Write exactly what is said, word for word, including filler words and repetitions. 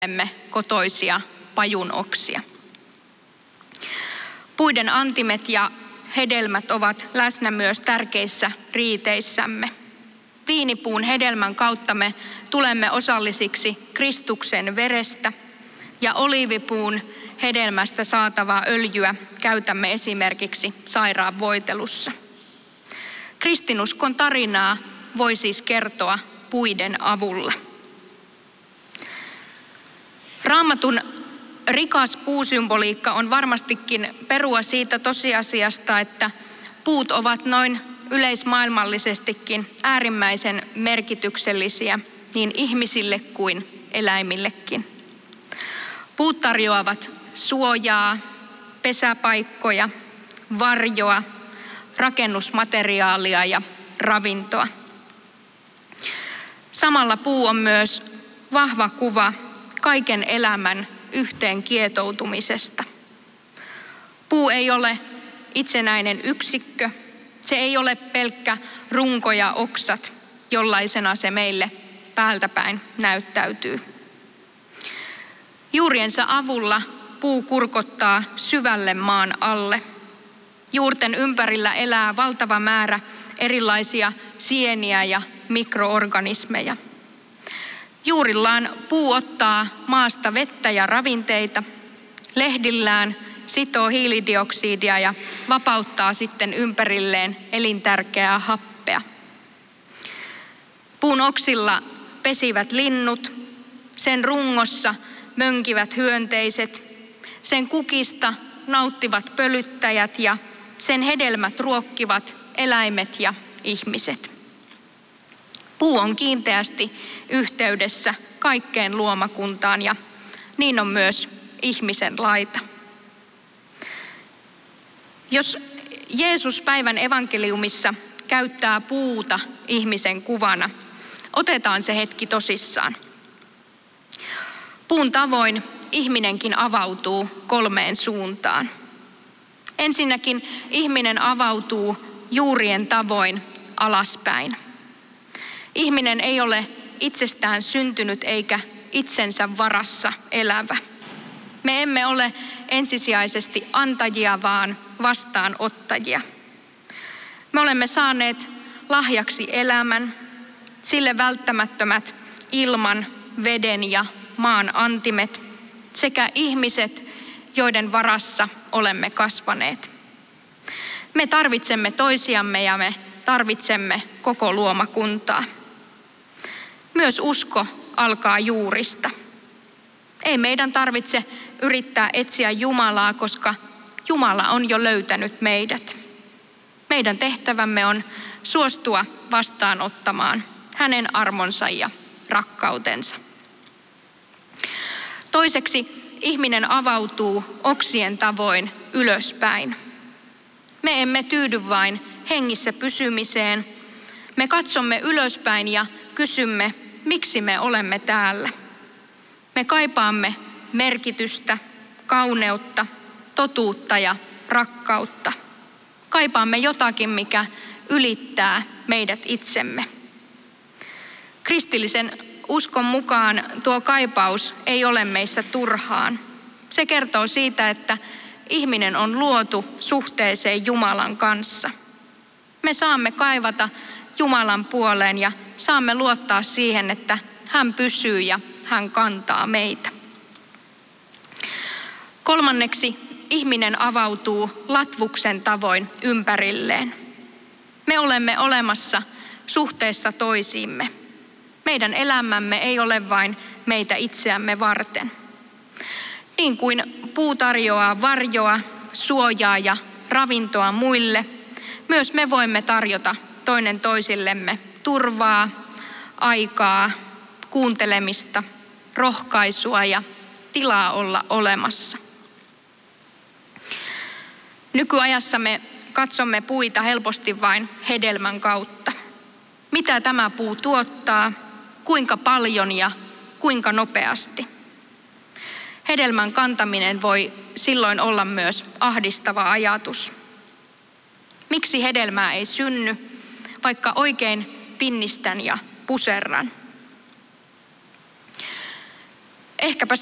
emme kotoisia pajunoksia. Puiden antimet ja hedelmät ovat läsnä myös tärkeissä riiteissämme. Viinipuun hedelmän kautta me tulemme osallisiksi Kristuksen verestä ja oliivipuun hedelmästä saatavaa öljyä käytämme esimerkiksi sairaanvoitelussa. Kristinuskon tarinaa voi siis kertoa puiden avulla. Raamatun rikas puusymboliikka on varmastikin perua siitä tosiasiasta, että puut ovat noin yleismaailmallisestikin äärimmäisen merkityksellisiä niin ihmisille kuin eläimillekin. Puut tarjoavat suojaa, pesäpaikkoja, varjoa, rakennusmateriaalia ja ravintoa. Samalla puu on myös vahva kuva kaiken elämän yhteen kietoutumisesta. Puu ei ole itsenäinen yksikkö, se ei ole pelkkä runko ja oksat, jollaisena se meille päältäpäin näyttäytyy. Juuriensa avulla puu kurkottaa syvälle maan alle. Juurten ympärillä elää valtava määrä erilaisia sieniä ja mikroorganismeja. Juurillaan puu ottaa maasta vettä ja ravinteita, lehdillään sitoo hiilidioksidia ja vapauttaa sitten ympärilleen elintärkeää happea. Puun oksilla pesivät linnut, sen rungossa mönkivät hyönteiset, sen kukista nauttivat pölyttäjät ja sen hedelmät ruokkivat eläimet ja ihmiset. Puu on kiinteästi yhteydessä kaikkeen luomakuntaan ja niin on myös ihmisen laita. Jos Jeesus päivän evankeliumissa käyttää puuta ihmisen kuvana, otetaan se hetki tosissaan. Puun tavoin ihminenkin avautuu kolmeen suuntaan. Ensinnäkin ihminen avautuu juurien tavoin alaspäin. Ihminen ei ole itsestään syntynyt eikä itsensä varassa elävä. Me emme ole ensisijaisesti antajia, vaan vastaanottajia. Me olemme saaneet lahjaksi elämän, sille välttämättömät ilman, veden ja maan antimet sekä ihmiset, joiden varassa olemme kasvaneet. Me tarvitsemme toisiamme ja me tarvitsemme koko luomakuntaa. Myös usko alkaa juurista. Ei meidän tarvitse yrittää etsiä Jumalaa, koska Jumala on jo löytänyt meidät. Meidän tehtävämme on suostua vastaanottamaan hänen armonsa ja rakkautensa. Toiseksi ihminen avautuu oksien tavoin ylöspäin. Me emme tyydy vain hengissä pysymiseen. Me katsomme ylöspäin ja kysymme, miksi me olemme täällä. Me kaipaamme merkitystä, kauneutta, totuutta ja rakkautta. Kaipaamme jotakin, mikä ylittää meidät itsemme. Kristillisen uskon mukaan tuo kaipaus ei ole meissä turhaan. Se kertoo siitä, että ihminen on luotu suhteeseen Jumalan kanssa. Me saamme kaivata Jumalan puoleen ja saamme luottaa siihen, että hän pysyy ja hän kantaa meitä. Kolmanneksi ihminen avautuu latvuksen tavoin ympärilleen. Me olemme olemassa suhteessa toisiimme. Meidän elämämme ei ole vain meitä itseämme varten. Niin kuin puu tarjoaa varjoa, suojaa ja ravintoa muille, myös me voimme tarjota toinen toisillemme turvaa, aikaa, kuuntelemista, rohkaisua ja tilaa olla olemassa. Nykyajassa me katsomme puita helposti vain hedelmän kautta. Mitä tämä puu tuottaa, kuinka paljon ja kuinka nopeasti. Hedelmän kantaminen voi silloin olla myös ahdistava ajatus. Miksi hedelmää ei synny, vaikka oikein pinnistän ja puserran? ehkäpä